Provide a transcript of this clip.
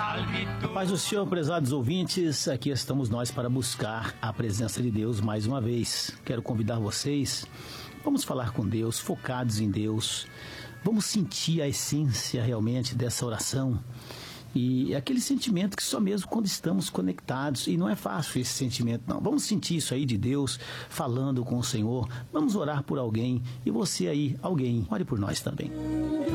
Paz do Senhor, prezados ouvintes, aqui estamos nós para buscar a presença de Deus mais uma vez. Quero convidar vocês, vamos falar com Deus, focados em Deus, vamos sentir a essência realmente dessa oração. E aquele sentimento que só mesmo quando estamos conectados, e não é fácil esse sentimento não, vamos sentir isso aí de Deus, falando com o Senhor, vamos orar por alguém, e você aí, alguém, ore por nós também.